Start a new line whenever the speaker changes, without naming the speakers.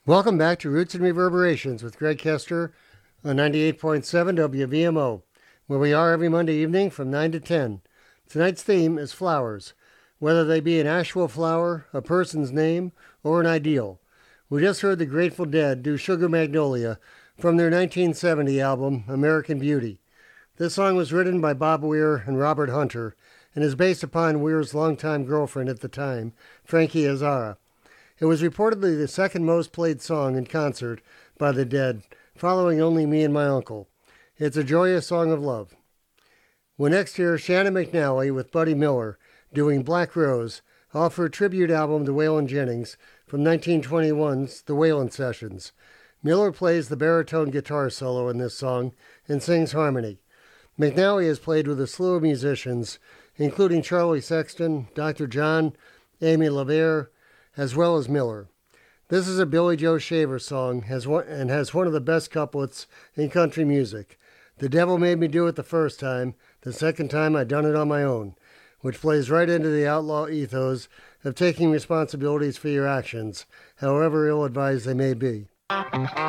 Welcome back to Roots and Reverberations with Greg Kester on 98.7 WVMO, where we are every Monday evening from 9 to 10. Tonight's theme is flowers, whether they be an actual flower, a person's name, or an ideal. We just heard the Grateful Dead do Sugar Magnolia from their 1970 album, American Beauty. This song was written by Bob Weir and Robert Hunter and is based upon Weir's longtime girlfriend at the time, Frankie Azzara. It was reportedly the second most played song in concert by the Dead, following only Me and My Uncle. It's a joyous song of love. We'll next hear Shannon McNally with Buddy Miller doing Black Rose off her tribute album to Waylon Jennings from 1921's The Waylon Sessions. Miller plays the baritone guitar solo in this song and sings harmony. McNally has played with a slew of musicians, including Charlie Sexton, Dr. John, Amy LaVere, as well as Miller. This is a Billy Joe Shaver song and has one of the best couplets in country music. The devil made me do it the first time, the second time I done it on my own, which plays right into the outlaw ethos of taking responsibilities for your actions, however ill-advised they may be.